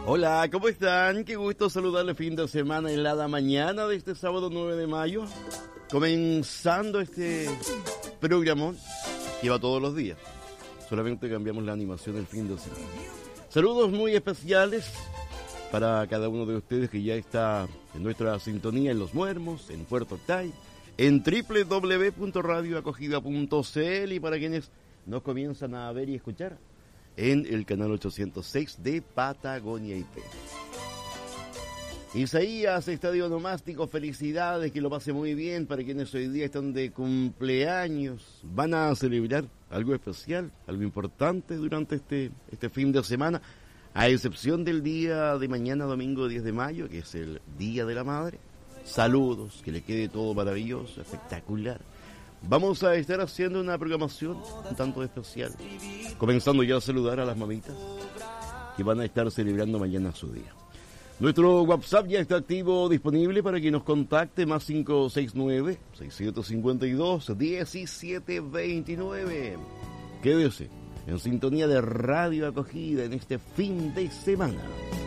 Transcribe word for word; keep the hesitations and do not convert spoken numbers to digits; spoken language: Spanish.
Hola, ¿cómo están? Qué gusto saludarles fin de semana en la mañana de este sábado nueve de mayo. Comenzando este programa que va todos los días. Solamente cambiamos la animación del fin de semana. Saludos muy especiales para cada uno de ustedes que ya está en nuestra sintonía en Los Muermos, en Puerto Octay, en doble u doble u doble u punto radio acogida punto c l y para quienes nos comienzan a ver y escuchar en el canal ochocientos seis de Patagonia I P. Isaías, Estadio Onomástico, felicidades, que lo pase muy bien para quienes hoy día están de cumpleaños. Van a celebrar algo especial, algo importante durante este, este fin de semana, a excepción del día de mañana, domingo diez de mayo, que es el Día de la Madre. Saludos, que le quede todo maravilloso, espectacular. Vamos a estar haciendo una programación un tanto especial, comenzando ya a saludar a las mamitas que van a estar celebrando mañana su día. Nuestro WhatsApp ya está activo, disponible para que nos contacte, más cinco seis nueve, seis cinco dos, uno siete dos nueve. Quédese en sintonía de Radio Acogida en este fin de semana.